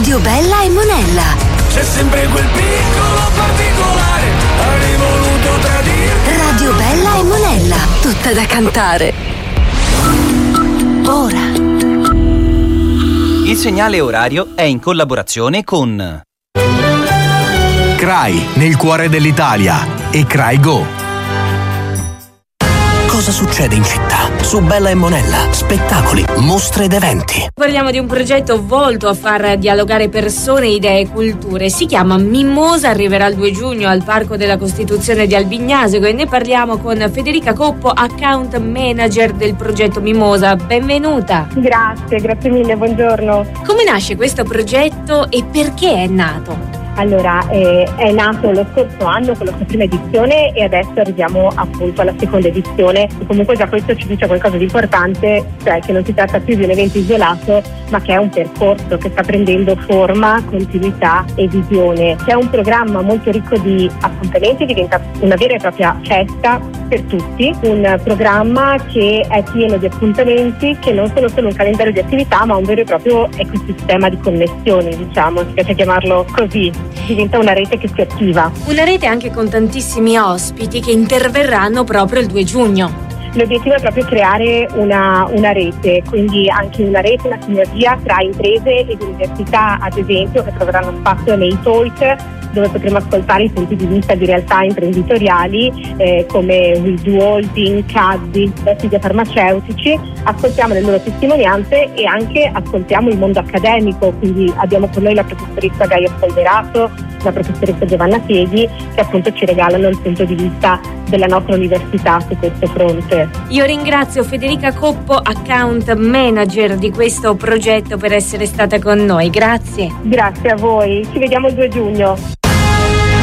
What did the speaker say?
Radio Bella e Monella. C'è sempre quel piccolo particolare, avrei voluto tradire. Radio Bella e Monella, tutta da cantare. Ora. Il segnale orario è in collaborazione con CRAI, nel cuore dell'Italia, e CRAI Go. Cosa succede in città? Su Bella e Monella, spettacoli, mostre ed eventi. Parliamo di un progetto volto a far dialogare persone, idee e culture. Si chiama Mimosa, arriverà il 2 giugno al Parco della Costituzione di Albignasego e ne parliamo con Federica Coppo, account manager del progetto Mimosa. Benvenuta. Grazie mille, buongiorno. Come nasce questo progetto e perché è nato? Allora, è nato lo scorso anno con la sua prima edizione e adesso arriviamo appunto alla seconda edizione. E comunque già questo ci dice qualcosa di importante, cioè che non si tratta più di un evento isolato, ma che è un percorso che sta prendendo forma, continuità e visione. C'è un programma molto ricco di appuntamenti, diventa una vera e propria festa per tutti, un programma che è pieno di appuntamenti, che non sono solo un calendario di attività, ma un vero e proprio ecosistema di connessioni, diciamo, si piace chiamarlo così. Diventa una rete che si attiva. Una rete anche con tantissimi ospiti che interverranno proprio il 2 giugno. L'obiettivo è proprio creare una rete, quindi anche una rete, una sinergia tra imprese ed università, ad esempio, che troveranno spazio nei talk, dove potremo ascoltare i punti di vista di realtà imprenditoriali come WeDo Holding, Caddi, media farmaceutici. Ascoltiamo le loro testimonianze e anche ascoltiamo il mondo accademico, quindi abbiamo con noi la professoressa Gaia Polverato, la professoressa Giovanna Pieghi, che appunto ci regalano il punto di vista della nostra università su questo fronte. Io ringrazio Federica Coppo, account manager di questo progetto, per essere stata con noi. Grazie. Grazie a voi, ci vediamo il 2 giugno.